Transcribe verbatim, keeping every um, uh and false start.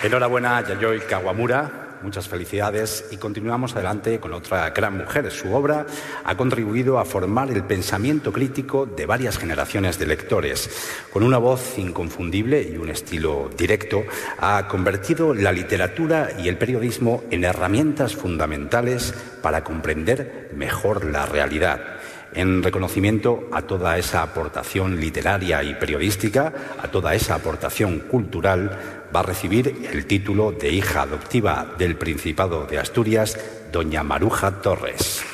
Enhorabuena, Yayoi Kawamura. Muchas felicidades y continuamos adelante con otra gran mujer. Su obra ha contribuido a formar el pensamiento crítico de varias generaciones de lectores. Con una voz inconfundible y un estilo directo, ha convertido la literatura y el periodismo en herramientas fundamentales para comprender mejor la realidad. En reconocimiento a toda esa aportación literaria y periodística, a toda esa aportación cultural, va a recibir el título de hija adoptiva del Principado de Asturias, doña Maruja Torres.